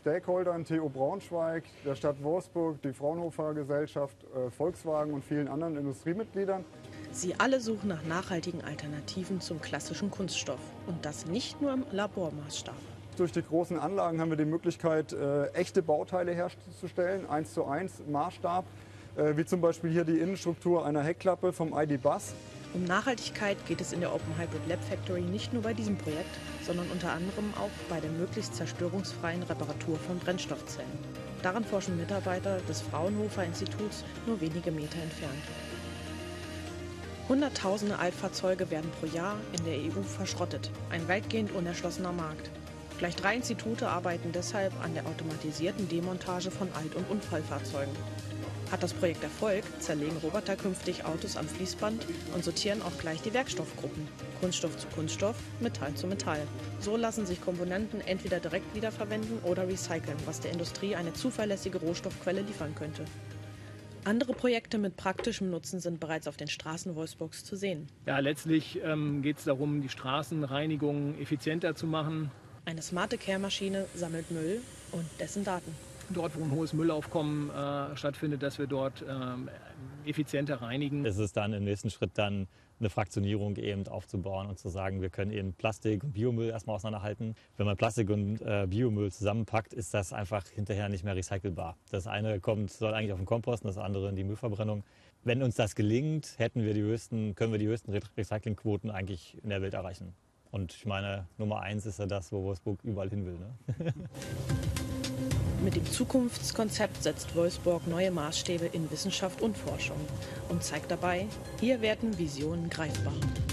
Stakeholdern, TU Braunschweig, der Stadt Wolfsburg, die Fraunhofer Gesellschaft, Volkswagen und vielen anderen Industriemitgliedern. Sie alle suchen nach nachhaltigen Alternativen zum klassischen Kunststoff. Und das nicht nur im Labormaßstab. Durch die großen Anlagen haben wir die Möglichkeit, echte Bauteile herzustellen, 1:1 Maßstab, wie zum Beispiel hier die Innenstruktur einer Heckklappe vom ID. Buzz. Um Nachhaltigkeit geht es in der Open Hybrid Lab Factory nicht nur bei diesem Projekt, sondern unter anderem auch bei der möglichst zerstörungsfreien Reparatur von Brennstoffzellen. Daran forschen Mitarbeiter des Fraunhofer Instituts nur wenige Meter entfernt. Hunderttausende Altfahrzeuge werden pro Jahr in der EU verschrottet. Ein weitgehend unerschlossener Markt. Gleich 3 Institute arbeiten deshalb an der automatisierten Demontage von Alt- und Unfallfahrzeugen. Hat das Projekt Erfolg, zerlegen Roboter künftig Autos am Fließband und sortieren auch gleich die Werkstoffgruppen. Kunststoff zu Kunststoff, Metall zu Metall. So lassen sich Komponenten entweder direkt wiederverwenden oder recyceln, was der Industrie eine zuverlässige Rohstoffquelle liefern könnte. Andere Projekte mit praktischem Nutzen sind bereits auf den Straßen Wolfsburgs zu sehen. Ja, letztlich geht es darum, die Straßenreinigung effizienter zu machen. Eine smarte Kehrmaschine sammelt Müll und dessen Daten. Dort, wo ein hohes Müllaufkommen stattfindet, dass wir dort effizienter reinigen. Es ist dann im nächsten Schritt dann eine Fraktionierung eben aufzubauen und zu sagen, wir können eben Plastik und Biomüll erstmal auseinanderhalten. Wenn man Plastik und Biomüll zusammenpackt, ist das einfach hinterher nicht mehr recycelbar. Das eine soll eigentlich auf den Kompost und das andere in die Müllverbrennung. Wenn uns das gelingt, können wir die höchsten Recyclingquoten eigentlich in der Welt erreichen. Und ich meine, Nummer 1 ist ja das, wo Wolfsburg überall hin will. Ne? Mit dem Zukunftskonzept setzt Wolfsburg neue Maßstäbe in Wissenschaft und Forschung und zeigt dabei, hier werden Visionen greifbar.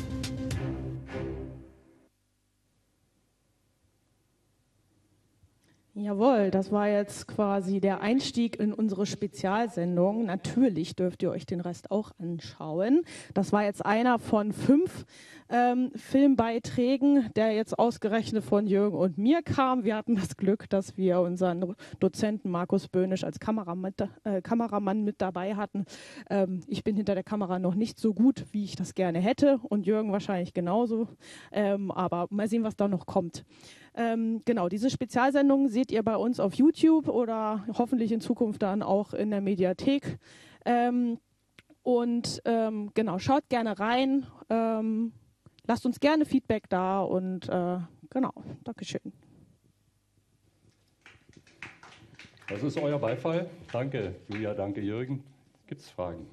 Jawohl, das war jetzt quasi der Einstieg in unsere Spezialsendung. Natürlich dürft ihr euch den Rest auch anschauen. Das war jetzt einer von 5 Filmbeiträgen, der jetzt ausgerechnet von Jürgen und mir kam. Wir hatten das Glück, dass wir unseren Dozenten Markus Böhnisch als Kameramann mit dabei hatten. Ich bin hinter der Kamera noch nicht so gut, wie ich das gerne hätte und Jürgen wahrscheinlich genauso. Aber mal sehen, was da noch kommt. Genau, diese Spezialsendung seht ihr bei uns auf YouTube oder hoffentlich in Zukunft dann auch in der Mediathek. Genau, schaut gerne rein, lasst uns gerne Feedback da und genau, Dankeschön. Das ist euer Beifall. Danke, Julia, danke, Jürgen. Gibt es Fragen?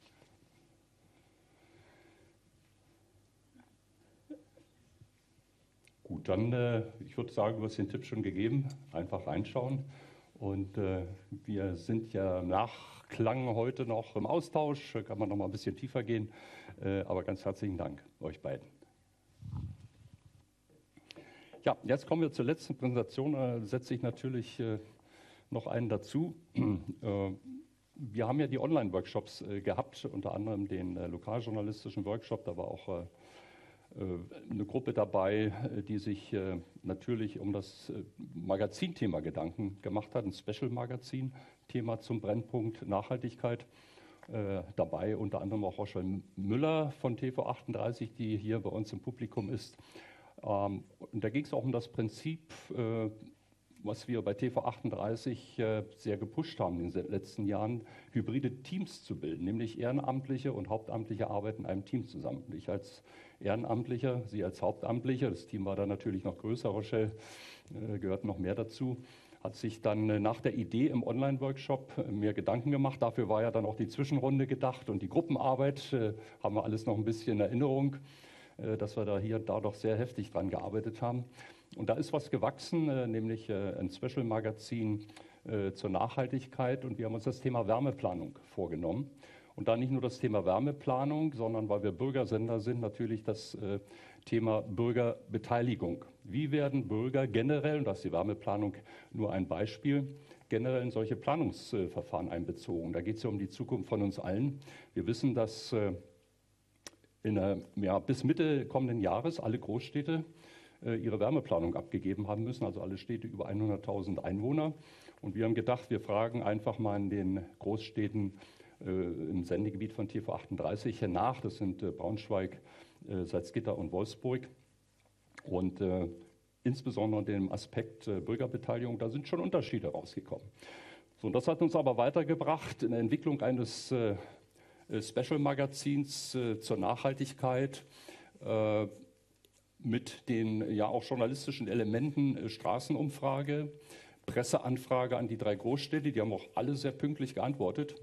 Gut, dann, ich würde sagen, du hast den Tipp schon gegeben, einfach reinschauen. Und wir sind ja im Nachklang heute noch im Austausch, kann man noch mal ein bisschen tiefer gehen. Aber ganz herzlichen Dank euch beiden. Ja, jetzt kommen wir zur letzten Präsentation. Da setze ich natürlich noch einen dazu. Wir haben ja die Online-Workshops gehabt, unter anderem den lokaljournalistischen Workshop. Da war auch eine Gruppe dabei, die sich natürlich um das Magazinthema Gedanken gemacht hat, ein Special-Magazin-Thema zum Brennpunkt Nachhaltigkeit. Dabei unter anderem auch Rochelle Müller von TV38, die hier bei uns im Publikum ist. Und da ging es auch um das Prinzip, was wir bei TV38 sehr gepusht haben in den letzten Jahren, hybride Teams zu bilden, nämlich Ehrenamtliche und Hauptamtliche arbeiten in einem Team zusammen. Ich als Ehrenamtlicher, Sie als Hauptamtlicher, das Team war dann natürlich noch größer, Rochelle gehört noch mehr dazu, hat sich dann nach der Idee im Online-Workshop mir Gedanken gemacht. Dafür war ja dann auch die Zwischenrunde gedacht und die Gruppenarbeit, haben wir alles noch ein bisschen in Erinnerung, dass wir da hier und da doch sehr heftig dran gearbeitet haben. Und da ist was gewachsen, nämlich ein Special-Magazin zur Nachhaltigkeit. Und wir haben uns das Thema Wärmeplanung vorgenommen. Und da nicht nur das Thema Wärmeplanung, sondern weil wir Bürgersender sind, natürlich das Thema Bürgerbeteiligung. Wie werden Bürger generell, und da ist die Wärmeplanung nur ein Beispiel, generell in solche Planungsverfahren einbezogen? Da geht es ja um die Zukunft von uns allen. Wir wissen, dass bis Mitte kommenden Jahres alle Großstädte ihre Wärmeplanung abgegeben haben müssen, also alle Städte über 100.000 Einwohner. Und wir haben gedacht, wir fragen einfach mal in den Großstädten im Sendegebiet von TV38 nach. Das sind Braunschweig, Salzgitter und Wolfsburg. Und insbesondere dem Aspekt Bürgerbeteiligung, da sind schon Unterschiede rausgekommen. So, und das hat uns aber weitergebracht in der Entwicklung eines Special-Magazins zur Nachhaltigkeit mit den ja auch journalistischen Elementen Straßenumfrage, Presseanfrage an die 3 Großstädte, die haben auch alle sehr pünktlich geantwortet.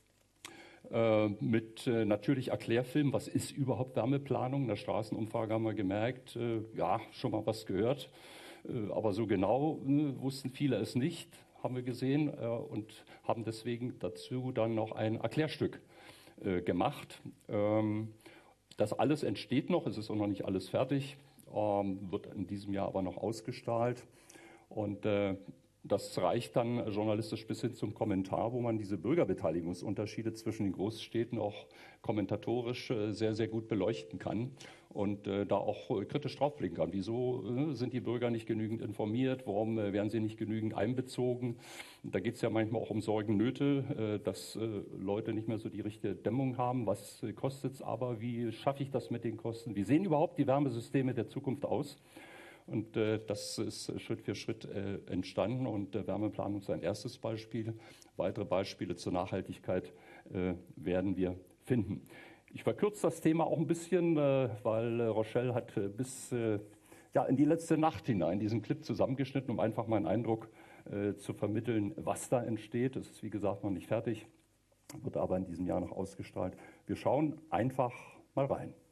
Mit natürlich Erklärfilm, was ist überhaupt Wärmeplanung? In der Straßenumfrage haben wir gemerkt, ja, schon mal was gehört, aber so genau wussten viele es nicht, haben wir gesehen und haben deswegen dazu dann noch ein Erklärstück gemacht. Das alles entsteht noch, es ist auch noch nicht alles fertig, wird in diesem Jahr aber noch ausgestrahlt und das reicht dann journalistisch bis hin zum Kommentar, wo man diese Bürgerbeteiligungsunterschiede zwischen den Großstädten auch kommentatorisch sehr, sehr gut beleuchten kann und da auch kritisch draufblicken kann. Wieso sind die Bürger nicht genügend informiert? Warum werden sie nicht genügend einbezogen? Und da geht es ja manchmal auch um Sorgen, Nöte, dass Leute nicht mehr so die richtige Dämmung haben. Was kostet es aber? Wie schaffe ich das mit den Kosten? Wie sehen überhaupt die Wärmesysteme der Zukunft aus? Und das ist Schritt für Schritt entstanden und Wärmeplanung ist ein erstes Beispiel. Weitere Beispiele zur Nachhaltigkeit werden wir finden. Ich verkürze das Thema auch ein bisschen, weil Rochelle hat bis ja, in die letzte Nacht hinein diesen Clip zusammengeschnitten, um einfach mal einen Eindruck zu vermitteln, was da entsteht. Es ist wie gesagt noch nicht fertig, wird aber in diesem Jahr noch ausgestrahlt. Wir schauen einfach mal rein.